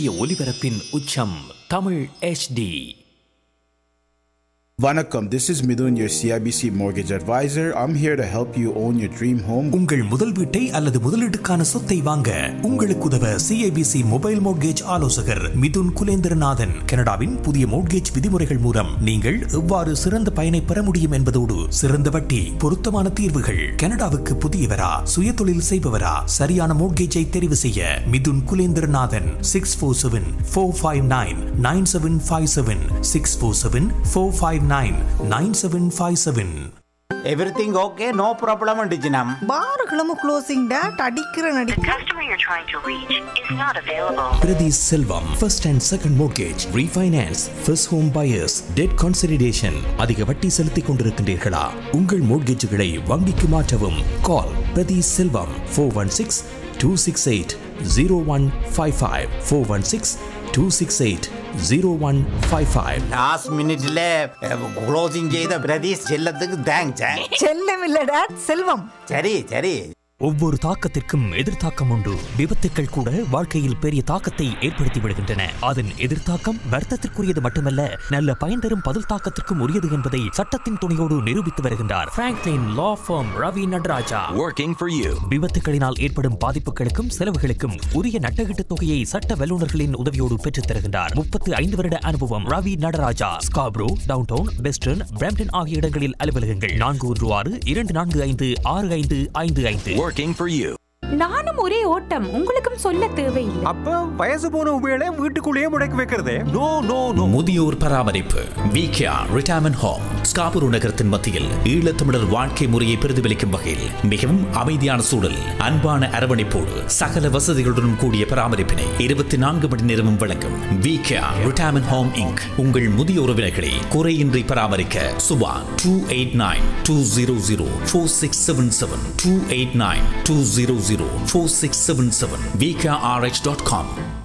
ஒலிபரப்பின் உச்சம் Tamil HD. Vanakkam, this is Midun, your CIBC mortgage advisor. I'm here to help you own your dream home. உங்கள் முதல் வீட்டை அல்லது முதலீட்டுக்கான சொத்தை வாங்க உங்களுக்கு உதவ CIBC மொபைல் மோட்கேஜ் ஆலோசகர் மிதுன் குலேந்திரநாதன். கனடாவின் புதிய மோட்கேஜ் விதிமுறைகள் மூலம் நீங்கள் எவ்வாறு சிறந்த பயனை பெற முடியும் என்பதோடு சிறந்த வட்டி, பொருத்தமான தீர்வுகள். கனடாவுக்கு புதியவரா, சுய தொழில் செய்பவரா, சரியான மோட்கேஜை தெரிவு செய்ய Mithun Kulendranathan 647-459-9757 647-459-9757. Everything okay? No problem டிஜினம். பாருகளும் closing date அடிக்கிற நடி. The customer you're trying to reach is not available. Priti Selvam, first and second mortgage, refinance, first home buyers, debt consolidation. அதிக வட்டி செலுத்திக் கொண்டிருக்கின்றீர்களா? உங்கள் மோட்கேஜுகளை வங்கிக்கு மாற்றவும். Call Priti Selvam 416-268-0155 416-268-0155. லாஸ்ட் மினிட்ல closing செய்த பிரதீஷ் செல்லத்துக்கு தேங்க்ஸ். செல்லம் இல்ல டேட், செல்வம். சரி சரி. ஒவ்வொரு தாக்கத்திற்கும் எதிர்த்தாக்கம் உண்டு. விபத்துக்கள் கூட வாழ்க்கையில் பெரிய தாக்கத்தை ஏற்படுத்தி விடுகின்றன. அதன் எதிர்த்தாக்கம் வர்த்தத்திற்குரியது மட்டுமல்ல, நல்ல பயன் தரும் பதில் தாக்கத்திற்கும் உரியது என்பதை சட்டத்தின் துணையோடு நிரூபித்து வருகின்றார் Franklin law form Ravi Nataraja. Working for you. விபத்துகளினால் ஏற்படும் பாதிப்புகளுக்கும் செலவுகளுக்கும் உரிய நட்டகீட்டு தொகையை சட்ட வல்லுநர்களின் உதவியோடு பெற்றுத் தருகின்றார். 35 வருட அனுபவம். Ravi Nataraja. Scarborough, downtown, western, Brampton ஆகிய இடங்களில் அலுவலகங்கள். 416-245-6555. Working for you. நானும் ஒரே ஓட்டம், உங்களுக்கும் சொல்ல தேவையில்லை. அப்ப வயசு போன உபயோக வீட்டுக்குள்ளேயே முடக்கி வைக்கிறதே. No, no, no. முதியோர் பராமரிப்பு விகேஆர் ரிட்டையர்மென்ட் ஹோம் ஸ்காபுரு நகரத்தின் மத்தியில் ஈழத்தமிழர் வாழ்க்கை முறையை பிரதிபலிக்கும் வகையில் மிகவும் அமைதியான சூழல், அன்பான அரவணைப்போடு சகல வசதிகளுடன் கூடிய பராமரிப்பினை 24 மணி நேரமும் வழங்கும் விகேஆர் ரிட்டையர்மென்ட் ஹோம் இன்க். உங்கள் முதிய உறவினர்களை குறையின்றி பராமரிக்க சுபா 289-200-4677 289-200-4677 VKRX.com.